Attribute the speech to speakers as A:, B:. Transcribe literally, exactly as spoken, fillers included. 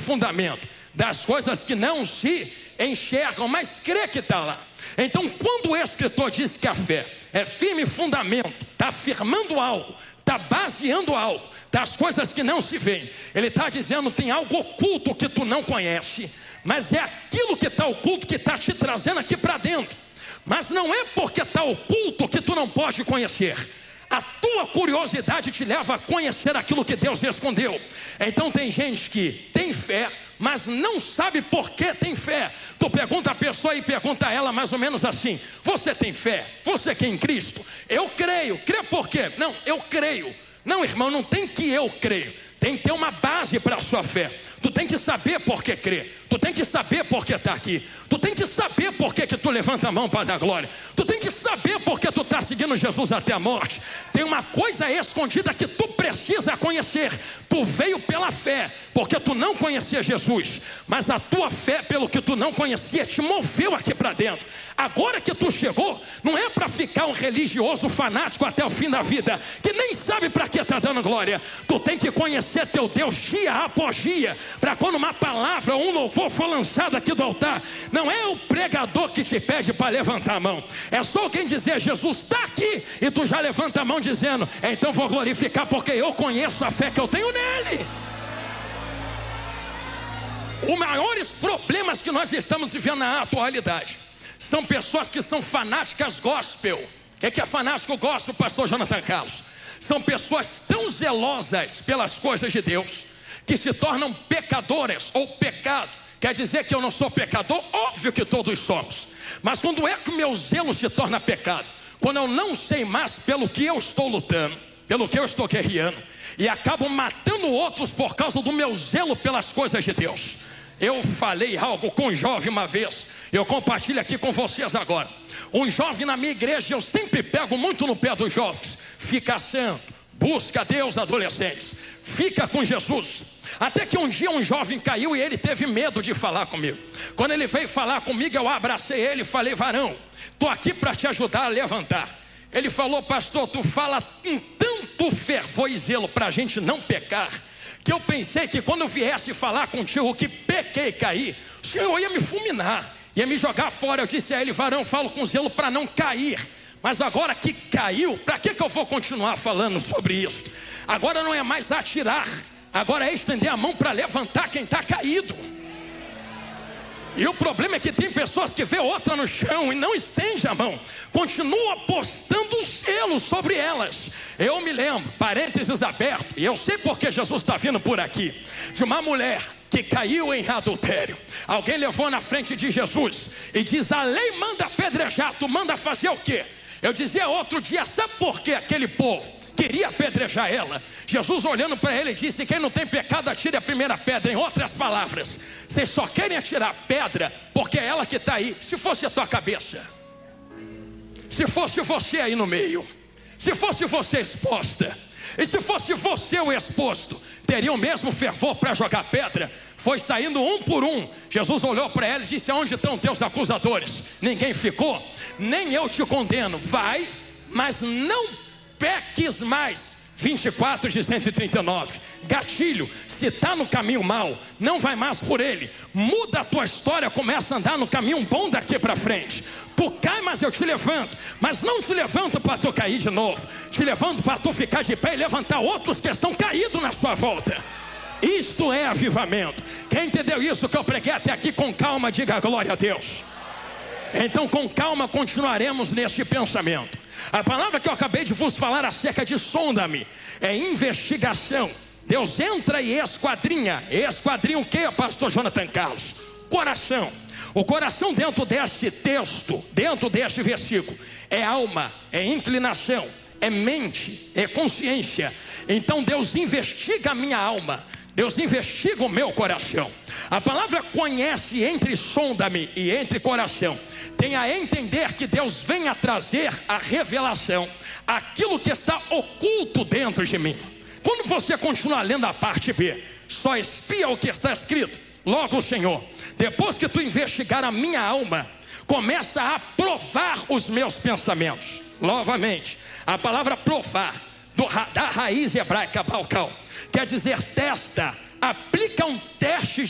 A: fundamento das coisas que não se enxergam, mas crê que está lá. Então, quando o escritor diz que a fé é firme fundamento, está afirmando algo, está baseando algo das coisas que não se veem, ele está dizendo: tem algo oculto que tu não conhece, mas é aquilo que está oculto que está te trazendo aqui para dentro. Mas não é porque está oculto que tu não pode conhecer. A tua curiosidade te leva a conhecer aquilo que Deus escondeu. Então tem gente que tem fé, mas não sabe por que tem fé. Tu pergunta a pessoa e pergunta a ela mais ou menos assim: você tem fé? Você crê em Cristo? Eu creio. Crê por quê? Não, eu creio. Não, irmão, não tem que eu creio. Tem que ter uma base para a sua fé. Tu tem que saber por que crê. Tu tem que saber por que está aqui. Tu tem que saber por que que tu levanta a mão para dar glória. Tu tem que saber por que tu está seguindo Jesus até a morte. Tem uma coisa escondida que tu precisa conhecer. Tu veio pela fé, porque tu não conhecia Jesus. Mas a tua fé, pelo que tu não conhecia, te moveu aqui para dentro. Agora que tu chegou, não é para ficar um religioso fanático até o fim da vida, que nem sabe para que está dando glória. Tu tem que conhecer teu Deus dia após dia, para quando uma palavra ou um louvor for lançado aqui do altar, não é o pregador que te pede para levantar a mão. É só quem dizer: Jesus está aqui, e tu já levanta a mão dizendo: então vou glorificar, porque eu conheço a fé que eu tenho nele. Os maiores problemas que nós estamos vivendo na atualidade são pessoas que são fanáticas gospel. O que é, que é fanático gospel, pastor Jonathan Carlos? São pessoas tão zelosas pelas coisas de Deus que se tornam pecadoras ou pecado. Quer dizer que eu não sou pecador? Óbvio que todos somos. Mas quando é que o meu zelo se torna pecado? Quando eu não sei mais pelo que eu estou lutando, pelo que eu estou guerreando, e acabo matando outros por causa do meu zelo pelas coisas de Deus. Eu falei algo com um jovem uma vez, eu compartilho aqui com vocês agora. Um jovem na minha igreja, eu sempre pego muito no pé dos jovens: fica santo, busca Deus, adolescentes, fica com Jesus. Até que um dia um jovem caiu e ele teve medo de falar comigo. Quando ele veio falar comigo, eu abracei ele e falei: varão, estou aqui para te ajudar a levantar. Ele falou: pastor, tu fala com tanto fervor e zelo para a gente não pecar, que eu pensei que quando eu viesse falar contigo que pequei e caí, o Senhor ia me fulminar, ia me jogar fora. Eu disse a ele: varão, falo com zelo para não cair. Mas agora que caiu, para que que eu vou continuar falando sobre isso? Agora não é mais atirar, agora é estender a mão para levantar quem está caído. E o problema é que tem pessoas que vê outra no chão e não estende a mão, continua postando zelo sobre elas. Eu me lembro, parênteses aberto, e eu sei porque Jesus está vindo por aqui, de uma mulher que caiu em adultério. Alguém levou na frente de Jesus e diz: a lei manda apedrejar, tu manda fazer o quê? Eu dizia outro dia: sabe por que aquele povo queria apedrejar ela? Jesus olhando para ele disse: quem não tem pecado atire a primeira pedra. Em outras palavras, vocês só querem atirar pedra porque é ela que está aí. Se fosse a tua cabeça, se fosse você aí no meio, se fosse você exposta, e se fosse você o exposto, teria o mesmo fervor para jogar pedra? Foi saindo um por um. Jesus olhou para ela e disse: aonde estão teus acusadores? Ninguém ficou? Nem eu te condeno. Vai, mas não peques mais. vinte e quatro de cento e trinta e nove. Gatilho: se está no caminho mau, não vai mais por ele. Muda a tua história, começa a andar no caminho bom daqui para frente. Tu cai, mas eu te levanto. Mas não te levanto para tu cair de novo, te levanto para tu ficar de pé e levantar outros que estão caídos na sua volta. Isto é avivamento. Quem entendeu isso que eu preguei até aqui, com calma, diga glória a Deus. Então com calma continuaremos neste pensamento. A palavra que eu acabei de vos falar acerca de sonda-me é investigação. Deus entra e esquadrinha. Esquadrinha o que, pastor Jonathan Carlos? Coração. O coração dentro deste texto, dentro deste versículo, é alma, é inclinação, é mente, é consciência. Então Deus investiga a minha alma, Deus investiga o meu coração. A palavra conhece entre sonda-me e entre coração tem a entender que Deus vem a trazer a revelação, aquilo que está oculto dentro de mim. Quando você continuar lendo a parte B, só espia o que está escrito. Logo o Senhor, depois que tu investigar a minha alma, começa a provar os meus pensamentos. Novamente, a palavra provar, do, da raiz hebraica balcal, quer dizer testa, aplica um teste